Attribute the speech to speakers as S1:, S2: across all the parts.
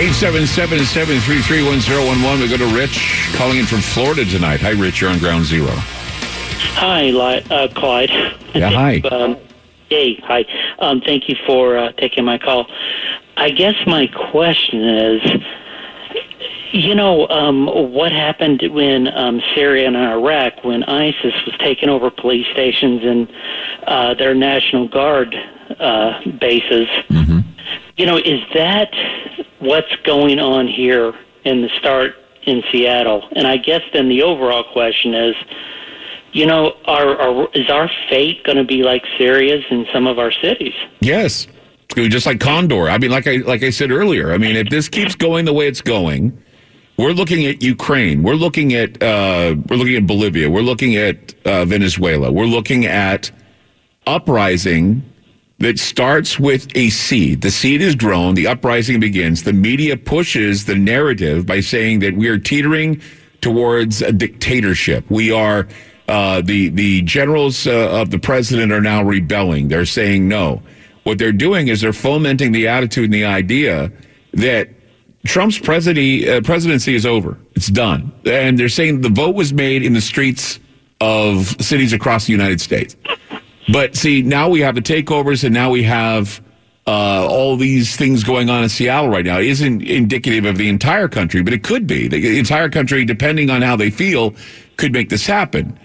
S1: 877-733-1011. We go to Rich calling in from Florida tonight. Hi, Rich. You're on Ground Zero.
S2: Hi, Clyde.
S1: Yeah, hi.
S2: Hey, hi. Thank you for taking my call. I guess my question is, what happened when Syria and Iraq, when ISIS was taking over police stations and their National Guard bases?
S1: Mm-hmm.
S2: Is that what's going on here in the start in Seattle? And I guess then the overall question is, is our fate going to be like Syria's in some of our cities?
S1: Yes. It's going to be just like Condor. I mean, like I said earlier, I mean, if this keeps going the way it's going, we're looking at Ukraine. We're looking at Bolivia. We're looking at Venezuela. We're looking at uprising that starts with a seed. The seed is grown. The uprising begins. The media pushes the narrative by saying that we are teetering towards a dictatorship. We are the generals of the president are now rebelling. They're saying no. What they're doing is they're fomenting the attitude and the idea that Trump's presidency is over. It's done. And they're saying the vote was made in the streets of cities across the United States. But see, now we have the takeovers, and now we have all these things going on in Seattle right now. It isn't indicative of the entire country, but it could be. The entire country, depending on how they feel, could make this happen.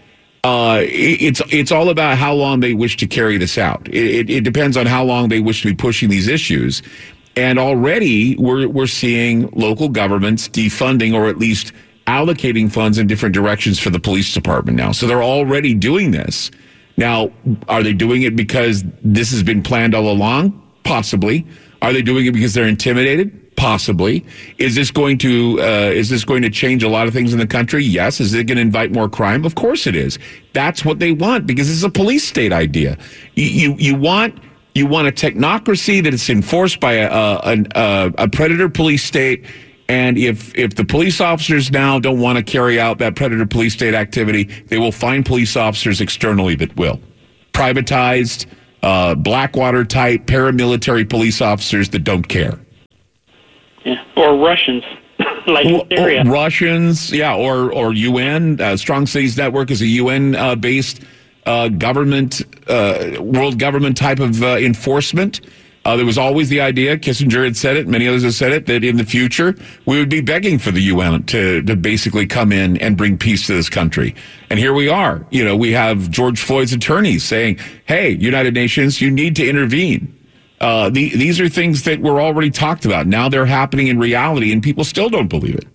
S1: It's all about how long they wish to carry this out. It depends on how long they wish to be pushing these issues. And already we're seeing local governments defunding or at least allocating funds in different directions for the police department now. So they're already doing this. Now, are they doing it because this has been planned all along? Possibly. Are they doing it because they're intimidated? Possibly. Is this going to change a lot of things in the country? Yes. Is it going to invite more crime? Of course it is. That's what they want because it's a police state idea. You want a technocracy that is enforced by a predator police state. And if the police officers now don't want to carry out that predator police state activity, they will find police officers externally that will. Privatized, Blackwater type, paramilitary police officers that don't care.
S2: Yeah, or Russians, like in Syria.
S1: Russians, yeah, or UN. Strong Cities Network is a UN-based government, world government type of enforcement. There was always the idea, Kissinger had said it, many others have said it, that in the future we would be begging for the UN to basically come in and bring peace to this country. And here we are. We have George Floyd's attorneys saying, hey, United Nations, you need to intervene. These are things that were already talked about. Now they're happening in reality, and people still don't believe it.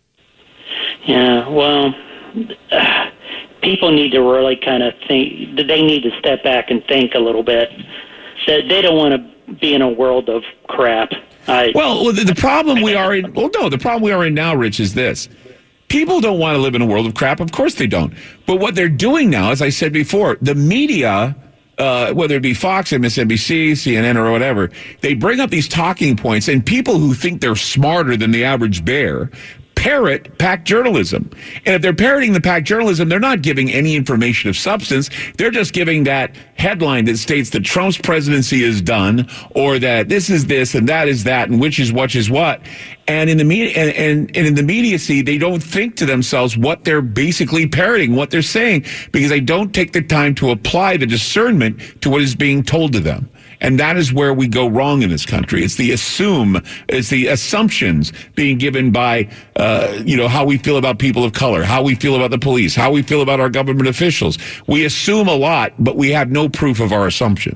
S2: Yeah, well, people need to really kind of think. They need to step back and think a little bit. They don't want to be in a world of crap.
S1: The problem we are in. Well, no, the problem we are in now, Rich, is this. People don't want to live in a world of crap. Of course they don't. But what they're doing now, as I said before, the media, whether it be Fox, MSNBC, CNN, or whatever, they bring up these talking points, and people who think they're smarter than the average bear parrot PAC journalism. And if they're parroting the PAC journalism, they're not giving any information of substance. They're just giving that headline that states that Trump's presidency is done, or that this is this and that is that, and which is what. And in the media, and in the immediacy, they don't think to themselves what they're basically parroting, what they're saying, because they don't take the time to apply the discernment to what is being told to them. And that is where we go wrong in this country. It's the assumptions being given by, how we feel about people of color, how we feel about the police, how we feel about our government officials. We assume a lot, but we have no proof of our assumptions.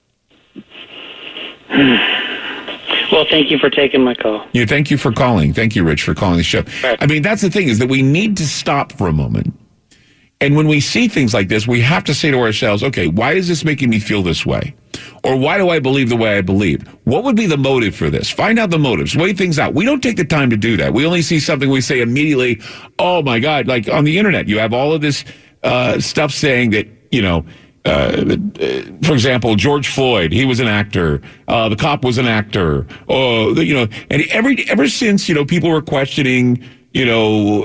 S2: Well, thank you for taking my call.
S1: Yeah, thank you for calling. Thank you, Rich, for calling the show.
S2: Right.
S1: I mean, that's the thing, is that we need to stop for a moment. And when we see things like this, we have to say to ourselves, okay, why is this making me feel this way? Or why do I believe the way I believe? What would be the motive for this? Find out the motives. Weigh things out. We don't take the time to do that. We only see something, we say immediately, oh, my God, like on the Internet, you have all of this stuff saying that, for example, George Floyd, he was an actor. The cop was an actor. And ever since, people were questioning,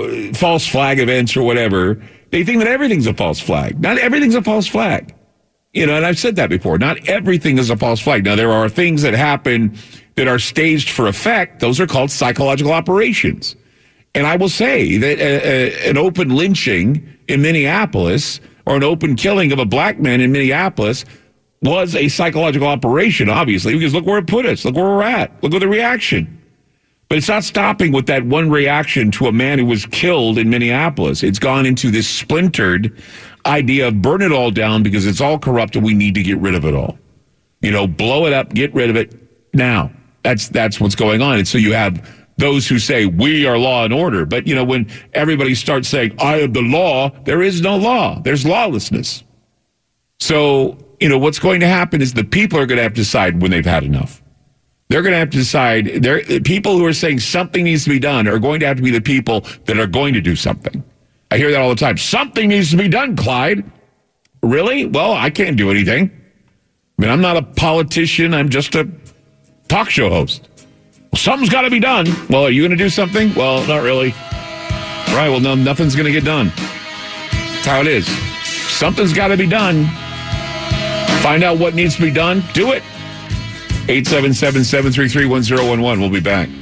S1: false flag events or whatever, they think that everything's a false flag. Not everything's a false flag. and I've said that before. Not everything is a false flag. Now, there are things that happen that are staged for effect. Those are called psychological operations. And I will say that an open lynching in Minneapolis or an open killing of a black man in Minneapolis was a psychological operation, obviously, because look where it put us. Look where we're at. Look at the reaction. But it's not stopping with that one reaction to a man who was killed in Minneapolis. It's gone into this splintered idea of burn it all down because it's all corrupt and we need to get rid of it all. Blow it up, get rid of it now. That's what's going on. And so you have those who say, we are law and order. But, when everybody starts saying, I am the law, there is no law. There's lawlessness. So, what's going to happen is the people are going to have to decide when they've had enough. They're going to have to decide. People who are saying something needs to be done are going to have to be the people that are going to do something. I hear that all the time. Something needs to be done, Clyde. Really? Well, I can't do anything. I'm not a politician. I'm just a talk show host. Well, something's got to be done. Well, are you going to do something? Well, not really. Right. Well, no, nothing's going to get done. That's how it is. Something's got to be done. Find out what needs to be done. Do it. 877-733-1011. We'll be back.